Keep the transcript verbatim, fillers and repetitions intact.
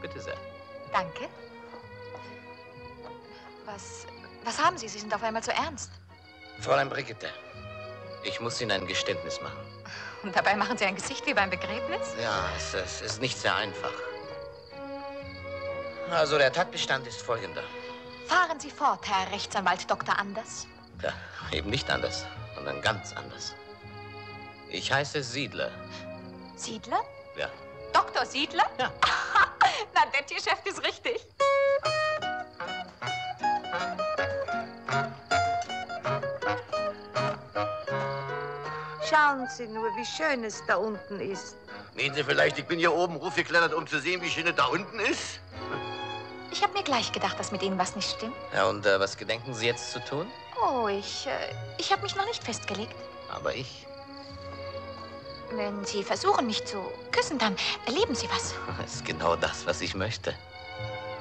Bitte sehr. Danke. Was, was haben Sie? Sie sind auf einmal so ernst. Fräulein Brigitte, ich muss Ihnen ein Geständnis machen. Und dabei machen Sie ein Gesicht wie beim Begräbnis? Ja, es, es ist nicht sehr einfach. Also, der Tatbestand ist folgender. Fahren Sie fort, Herr Rechtsanwalt Doktor Anders. Ja, eben nicht anders, sondern ganz anders. Ich heiße Siedler. Siedler? Ja. Doktor Siedler? Ja. Na, das Geschäft ist richtig. Schauen Sie nur, wie schön es da unten ist. Meinen Sie vielleicht, ich bin hier oben hochgeklettert, um zu sehen, wie schön es da unten ist? Ich habe mir gleich gedacht, dass mit Ihnen was nicht stimmt. Ja, und äh, was gedenken Sie jetzt zu tun? Oh, ich, äh, ich habe mich noch nicht festgelegt. Aber ich. Wenn Sie versuchen, mich zu küssen, dann erleben Sie was. Das ist genau das, was ich möchte.